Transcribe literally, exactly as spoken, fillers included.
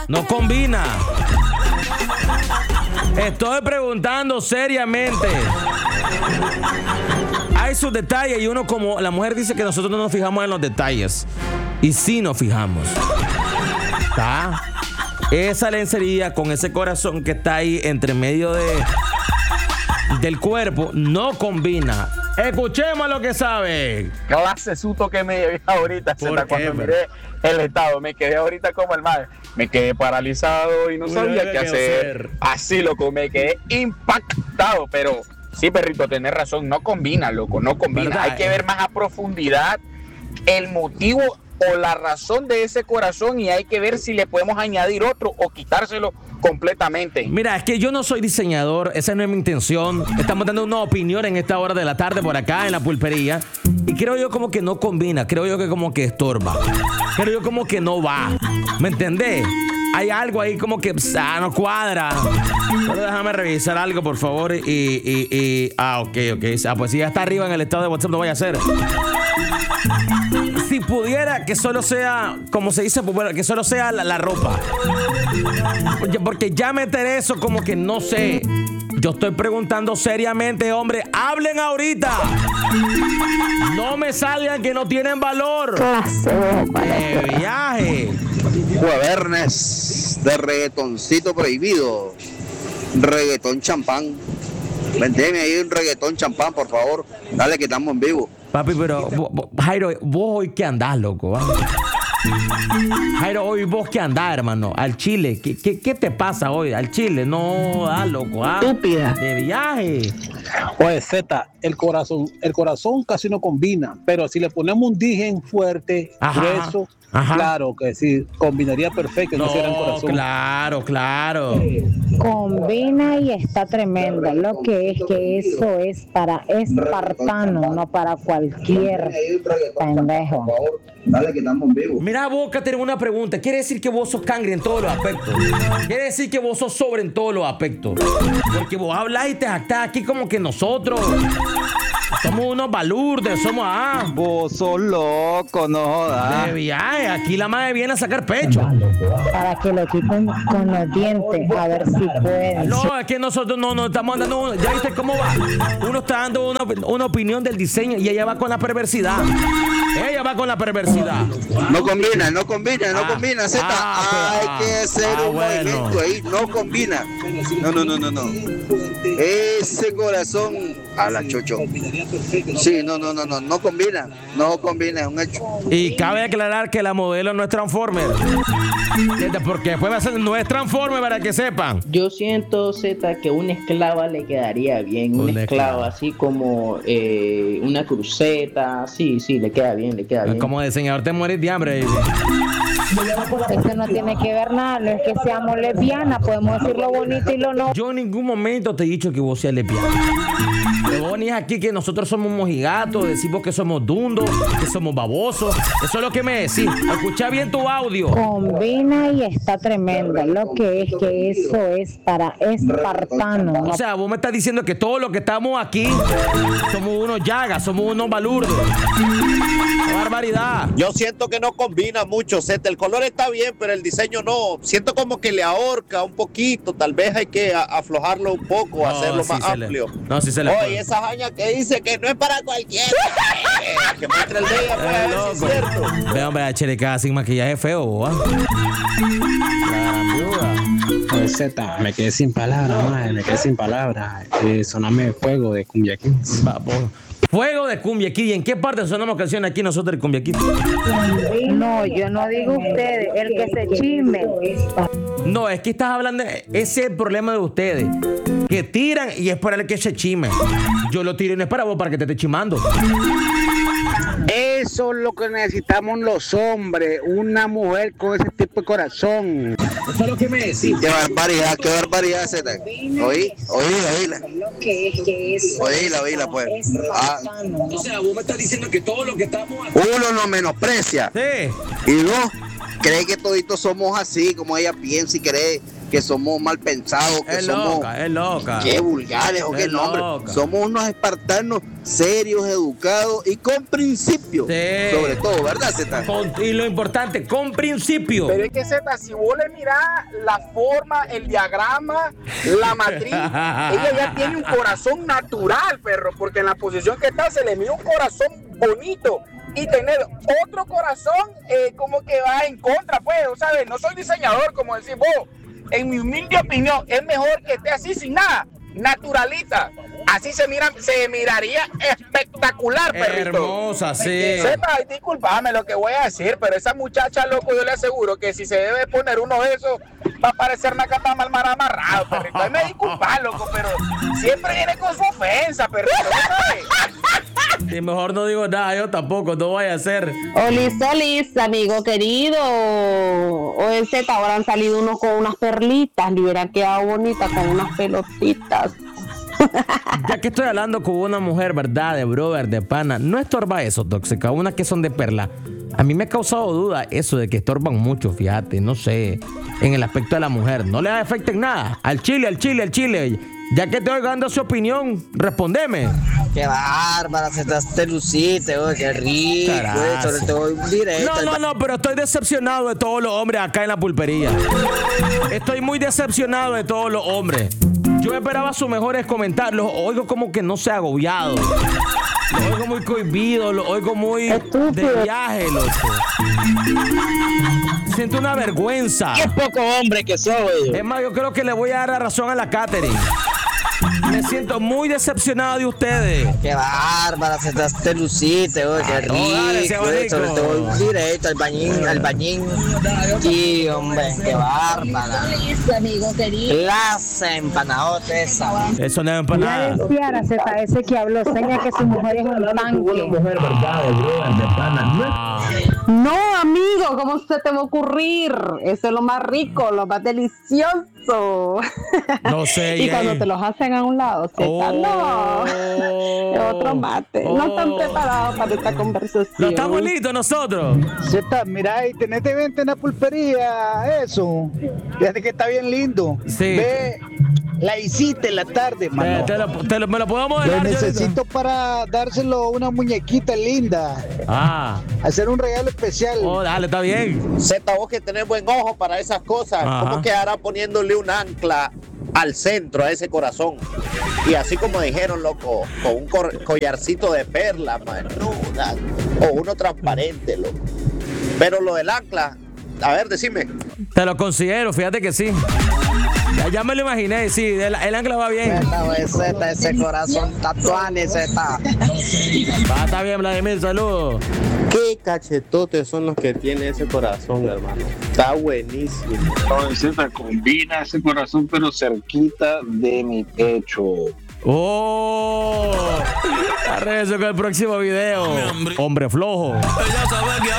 No combina. Estoy preguntando seriamente. Hay sus detalles y uno como... La mujer dice que nosotros no nos fijamos en los detalles. Y sí nos fijamos. ¿Está? Esa lencería con ese corazón que está ahí entre medio de... del cuerpo no combina. Escuchemos lo que sabe. Clase susto que me llevé ahorita, Zeta, cuando miré el estado. Me quedé ahorita como el madre. Me quedé paralizado y no sabía qué hacer. Así, loco, me quedé impactado. Pero sí, perrito, tenés razón. No combina, loco, no combina. ¿Verdad? Hay que ver más a profundidad el motivo o la razón de ese corazón y hay que ver si le podemos añadir otro o quitárselo completamente. Mira, es que yo no soy diseñador, esa no es mi intención. Estamos dando una opinión en esta hora de la tarde por acá en la pulpería y creo yo como que no combina, creo yo que como que estorba, creo yo como que no va, ¿me entendés? Hay algo ahí como que ah, no cuadra. Solo déjame revisar algo, por favor. Y, y, y ah, ok, ok. Ah, pues si ya está arriba en el estado de WhatsApp, no vaya a ser. Si pudiera que solo sea, como se dice, que solo sea la, la ropa. Porque ya meter eso como que no sé. Yo estoy preguntando seriamente, hombre, hablen ahorita. No me salgan que no tienen valor. ¡Qué viaje! Jueves de reggaetoncito prohibido. Reggaetón champán. Vendeme ahí un reggaetón champán, por favor. Dale que estamos en vivo. Papi, pero vos, vos, Jairo, vos hoy qué andás, loco, ¿eh? Jairo, hoy vos qué andás, hermano, al Chile. ¿Qué, qué, qué te pasa hoy? Al Chile, no, ah, loco, ah. Estúpida. De viaje. Oye, Zeta, el corazón, el corazón casi no combina, pero si le ponemos un digen fuerte, Ajá. grueso, Ajá. claro que sí, combinaría perfecto. No, no será el corazón. claro, claro. Combina y está tremenda. Lo que es que eso es para espartano, no para cualquier pendejo. Dale que estamos en vivo. Mira, Boca, tengo una pregunta. ¿Quiere decir que vos sos cangre en todos los aspectos? ¿Quiere decir que vos sos sobre en todos los aspectos? Porque vos hablas y te jactás aquí como que nosotros somos unos balurdes, somos ah. Vos sos loco, no jodas. De viaje, aquí la madre viene a sacar pecho. Para que lo quiten con los dientes, a ver si pueden. No, es que nosotros no nos estamos dando uno. ¿Ya viste cómo va? Uno está dando una, una opinión del diseño y ella va con la perversidad. Ella va con la perversidad. No combina, no combina, no Ah, combina, Zeta. ah, Hay que hacer ah, un bueno. movimiento ahí. No combina. No, no, no, no, no. Ese corazón a la chocho. Sí, no, no, no, no, no combina. No combina, es un hecho. Y cabe aclarar que la modelo no es Transformer. Porque después va a ser, no es Transformer para que sepan. Yo siento, Zeta, que una esclava le quedaría bien. Una, una esclava, esclava, así como eh, una cruceta. Sí, sí, le queda bien, le queda bien. Como diseñador te mueres de hambre. Eso no tiene que ver nada, no es que seamos lesbianas, podemos decir lo bonito y lo no. Yo en ningún momento te he dicho que vos seas lesbiana. Vos venís aquí que nosotros somos mojigatos, decimos que somos dundos, que somos babosos. Eso es lo que me decís. Escucha bien tu audio. Combina y está tremenda. Lo que es que eso es para espartano. O sea, vos me estás diciendo que todos los que estamos aquí somos unos llagas, somos unos balurdos. ¡Qué barbaridad! Yo siento que no combina mucho, Zeta. El color está bien, pero el diseño no. Siento como que le ahorca un poquito. Tal vez hay que a- aflojarlo un poco, No, hacerlo sí más se le- amplio. no, sí se le Oye, puede. esa jaña que dice que no es para cualquiera. Que muestre el de ella, pues, a Eh, ver si es loco. cierto. Ve, hombre, a Chelecada sin maquillaje feo, ¿ah? Oye, Zeta, me quedé sin palabras, madre, me quedé sin palabras. Eh, soname fuego de Cumbia Kings. Fuego de Cumbia Kid. ¿Y en qué parte sonamos canciones aquí nosotros de Cumbia Kid? No, yo no digo ustedes, el que se chisme. No, es que estás hablando, ese es el problema de ustedes, que tiran y es para el que se chime. Yo lo tiro y no es para vos, para que te esté chimando. Eso es lo que necesitamos los hombres, una mujer con ese tipo de corazón. Eso es lo que me decís. Qué barbaridad, qué barbaridad, Zeta. Oí, oí, oíla. Lo que es que eso Oíla, oíla, pues. Ah, O sea, vos me estás diciendo que todo lo que estamos... uno nos menosprecia. Sí. Y dos, cree que toditos somos así, como ella piensa y cree. que somos mal pensados, que Es somos... loca, es loca. Qué vulgares o qué Es nombre. loca. Somos unos espartanos serios, educados y con principios. Sí. Sobre todo, ¿verdad, Zeta? Con- y lo importante, con principio. Pero es que Z, si vos le mirás la forma, el diagrama, la matriz, ella ya tiene un corazón natural, perro, porque en la posición que está se le mira un corazón bonito. Y tener otro corazón eh, como que va en contra, pues, ¿sabes? No soy diseñador, como decís vos. En mi humilde opinión, es mejor que esté así sin nada, naturalita. Así se mira, se miraría espectacular, perrito. Hermosa, sí. Sepa, disculpame lo que voy a decir, pero esa muchacha, loco, yo le aseguro que si se debe poner uno de esos, va a parecer una capa mal mar amarrado, perrito. Ahí me disculpa, loco, pero siempre viene con su ofensa, perrito. ¿Sabes? Y mejor no digo nada, yo tampoco, no vaya a ser. Olis, olis, amigo querido. O el Z, ahora han salido unos con unas perlitas, le hubiera quedado bonita con unas pelotitas. Ya que estoy hablando con una mujer, ¿verdad? De brother, de pana, no estorba eso, tóxica, unas que son de perla. A mí me ha causado duda eso de que estorban mucho, fíjate, no sé, en el aspecto de la mujer. No le afecta en nada. Al chile, al chile, al chile. Ya que estoy dando su opinión, respondeme. Qué bárbara, se te luciste, oh, qué rico. Carazo. Eso, te voy directo. No, no, no, pero estoy decepcionado de todos los hombres acá en la pulpería. Estoy muy decepcionado de todos los hombres. Yo esperaba sus mejores comentarios. Los oigo como que no se ha agobiado. Los oigo muy cohibido, los oigo muy de viaje, loco. Siento una vergüenza. Qué poco hombre que soy. Es más, yo creo que le voy a dar la razón a la Catherine. Me siento muy decepcionado de ustedes. Qué bárbara, se te, te luciste, oh, qué rico. No, dale, sea bonito. Eso, te voy directo al bañín, al bañín. Sí, hombre, qué bárbara. Las empanadotas esa. Eso no es Ya empanada. decía la Z S que habló, seña que su mujer es un tanque. Ah. No, amigo, ¿cómo se te va a ocurrir? Eso es lo más rico, lo más delicioso. No sé, Y Jay. cuando te los hacen a un lado, Z, Oh. no. Es otro mate. No están preparados para esta conversación. No estamos listos nosotros. Z, mira, y tenete venta en la pulpería, eso. Fíjate que está bien lindo. Sí. Ve, la hiciste en la tarde, Eh, mano. te lo, te lo- me lo puedo modelar. Lo yo ahorita? necesito para dárselo a una muñequita linda. Ah, Hacer un regalo especial. oh, dale, está bien. Z, vos que tenés buen ojo para esas cosas, Ajá. ¿cómo quedará poniéndole un ancla al centro, a ese corazón? Y así como dijeron, loco, con un cor- collarcito de perla, man, no, da- o uno transparente, loco. Pero lo del ancla, a ver, decime. Te lo considero, fíjate que sí. Ya, ya me lo imaginé, sí, el, el ancla va bien. Z, Z, ese corazón tatuane, Z. Va, está bien, Vladimir, saludos. Qué cachetotes son los que tiene ese corazón, hermano. Está buenísimo. No, Z, combina ese corazón, pero cerquita de mi pecho. Oh, regreso con el próximo video. Hombre flojo. Ella sabe que